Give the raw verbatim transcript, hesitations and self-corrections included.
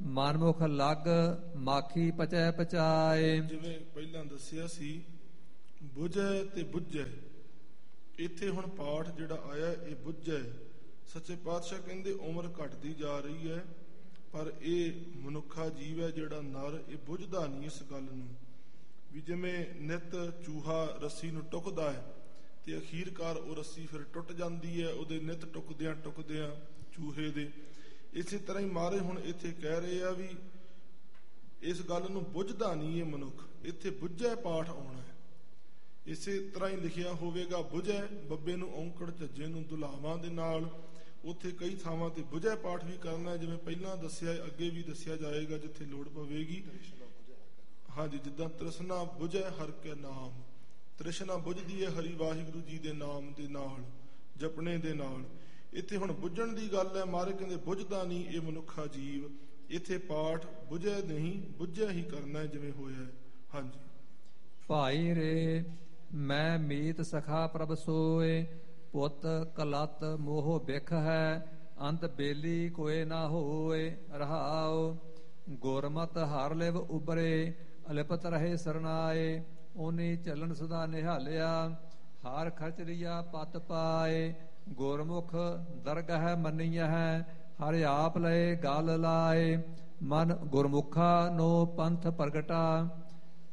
ਮਨਮੁਖ ਲੱਗ ਮਾਖੀ ਪਚੈ ਪਚਾਏ। ਜਿਵੇਂ ਪਹਿਲਾਂ ਦੱਸਿਆ ਸੀ ਬੁਝੈ ਤੇ ਬੁੱਝੈ, ਇੱਥੇ ਹੁਣ ਪਾਠ ਜਿਹੜਾ ਆਇਆ ਇਹ ਬੁੱਝੈ। ਸੱਚੇ ਪਾਤਸ਼ਾਹ ਕਹਿੰਦੇ ਉਮਰ ਘਟਦੀ ਜਾ ਰਹੀ ਹੈ, ਪਰ ਇਹ ਮਨੁੱਖਾ ਜੀਵ ਹੈ ਜਿਹੜਾ ਨਰ, ਇਹ ਬੁੱਝਦਾ ਨਹੀਂ ਇਸ ਗੱਲ ਨੂੰ ਵੀ ਜਿਵੇਂ ਨਿੱਤ ਚੂਹਾ ਰੱਸੀ ਨੂੰ ਟੁੱਕਦਾ ਹੈ ਤੇ ਅਖੀਰਕਾਰ ਉਹ ਰੱਸੀ ਫਿਰ ਟੁੱਟ ਜਾਂਦੀ ਹੈ ਉਹਦੇ ਨਿੱਤ ਟੁੱਕਦਿਆਂ ਟੁੱਕਦਿਆਂ ਚੂਹੇ ਦੇ। ਇਸੇ ਤਰ੍ਹਾਂ ਹੀ ਮਹਾਰਾਜ ਹੁਣ ਇੱਥੇ ਕਹਿ ਰਹੇ ਆ ਵੀ ਇਸ ਗੱਲ ਨੂੰ ਬੁੱਝਦਾ ਨਹੀਂ ਇਹ ਮਨੁੱਖ, ਇੱਥੇ ਬੁੱਝੈ ਪਾਠ ਆਉਣਾ ਹੈ। ਇਸੇ ਤਰ੍ਹਾਂ ਹੀ ਲਿਖਿਆ ਹੋਵੇਗਾ ਬੁਝੈ, ਬੱਬੇ ਨੂੰ ਔਂਕੜ ਝੱਜੇ ਨੂੰ ਦੁਲਾਵਾਂ ਦੇ ਨਾਲ। ਉੱਥੇ ਕਈ ਥਾਵਾਂ ਤੇ ਬੁਝੈ ਪਾਠ ਵੀ ਕਰਨਾ, ਜਿਵੇਂ ਪਹਿਲਾਂ ਦੱਸਿਆ ਅੱਗੇ ਵੀ ਦੱਸਿਆ ਜਾਏਗਾ ਜਿੱਥੇ ਲੋੜ ਪਵੇਗੀ। ਹਾਂਜੀ, ਜਿੱਦਾਂ ਤ੍ਰਿਸ਼ਨਾ ਬੁਝੈ ਹਰਿ ਕੇ ਨਾਮ, ਤ੍ਰਿਸ਼ਨਾ ਬੁਝਦੀ ਹੈ ਹਰੀ ਵਾਹਿਗੁਰੂ ਜੀ ਦੇ ਨਾਮ ਦੇ ਨਾਲ, ਜਪਣੇ ਦੇ ਨਾਲ। ਇੱਥੇ ਹੁਣ ਬੁੱਝਣ ਦੀ ਗੱਲ ਹੈ, ਮਹਾਰਾਜ ਕਹਿੰਦੇ ਬੁੱਝਦਾ ਨਹੀਂ ਇਹ ਮਨੁੱਖਾ ਜੀਵ। ਇੱਥੇ ਪਾਠ ਬੁਝੈ ਨਹੀਂ ਬੁੱਝਿਆ ਹੀ ਕਰਨਾ ਜਿਵੇਂ ਹੋਇਆ। ਹਾਂਜੀ। ਭਾਈ ਰੇ ਮੈਂ ਮੀਤ ਸਖਾ ਪ੍ਰਭ ਸੋਏ, ਪੁੱਤ ਕਲਤ ਮੋਹ ਬਿਖ ਹੈ, ਅੰਤ ਬੇਲੀ ਕੋਏ ਨਾ ਹੋਏ। ਰਹਾਉ ਗੁਰਮਤ ਹਰ ਲਿਵ ਉਬਰੇ, ਅਲਿਪਤ ਰਹੇ ਸਰਨਾਏ। ਓਨੀ ਚੱਲਣ ਸਦਾ ਨਿਹਾਲਿਆ, ਹਾਰ ਖਰਚ ਲਿਆ ਪਤ ਪਾਏ। ਗੁਰਮੁਖ ਦਰਗਹ ਮੰਨੀਆ ਹੈ, ਹਰਿ ਆਪ ਲਏ ਗਲ ਲਾਏ। ਮਨ ਗੁਰਮੁਖਾ ਨੋ ਪੰਥ ਪ੍ਰਗਟਾ,